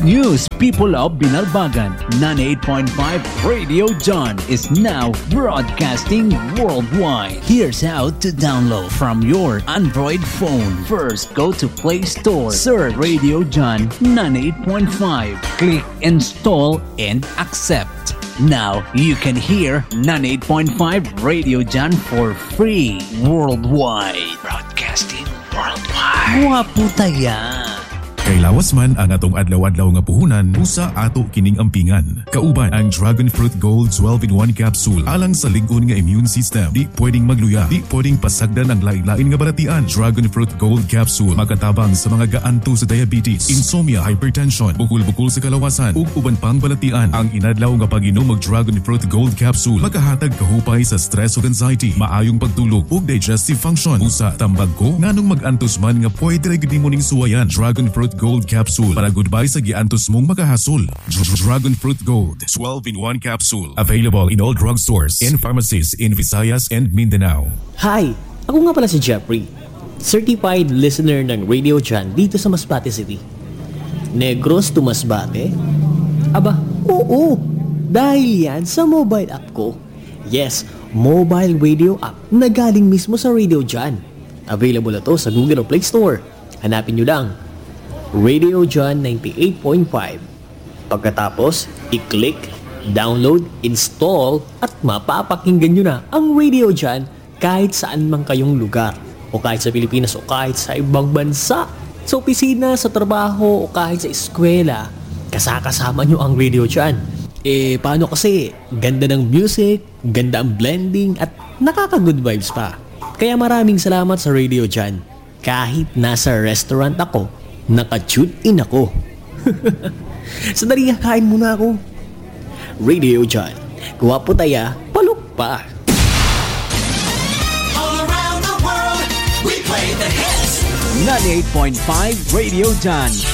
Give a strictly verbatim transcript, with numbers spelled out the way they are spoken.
Good news, people of Binalbagan. ninety-eight point five Radio John is now broadcasting worldwide. Here's how to download from your Android phone. First, go to Play Store. Search Radio John ninety-eight point five. Click Install and Accept. Now you can hear ninety-eight point five Radio John for free worldwide. Broadcasting worldwide. Wapo taya. Kay lawas man ang atong adlaw-adlaw nga puhunan, usa ato kining ampingan. Kauban ang Dragon Fruit Gold twelve in one capsule alang sa lig-on nga immune system. Di pwedeng magluya, di pwedeng pasagdan ang lain-lain nga baratian. Dragon Fruit Gold capsule makatabang sa mga gaanto sa diabetes, insomnia, hypertension, bukol-bukol sa kalawasan ug uban pang balatian. Ang inadlaw nga pag-inom og Dragon Fruit Gold capsule makahatag kahupay sa stress ug anxiety, maayong pagtulog ug digestive function. Usa tambag ko nganong mag-antos man nga pwede ra gyud nimo ning suwayan. Dragon Fruit Gold capsule para goodbye sa giantos mong makahasol. Dragon Fruit Gold twelve in one capsule. Available in all drugstores and pharmacies in Visayas and Mindanao. Hi! Ako nga pala si Jeffrey, certified listener ng Radio John dito sa Masbate City. Negros to Masbate? Aba, oo! Dahil yan sa mobile app ko. Yes, mobile radio app na galing mismo sa Radio John. Available na to sa Google Play Store. Hanapin nyo lang Radio John ninety-eight point five. Pagkatapos, i-click, download, install at mapapakinggan nyo na ang Radio John kahit saan man kayong lugar o kahit sa Pilipinas o kahit sa ibang bansa, sa opisina, sa trabaho o kahit sa eskwela, kasakasama nyo ang Radio John. Eh paano kasi ganda ng music, ganda ang blending at nakaka-good vibes pa. Kaya maraming salamat sa Radio John. Kahit nasa restaurant ako, naka-tune in ako. Sandali, kain muna ako. Radio John, guwapo taya, palok pa. All around the world, we play the hits. ninety-eight point five Radio John.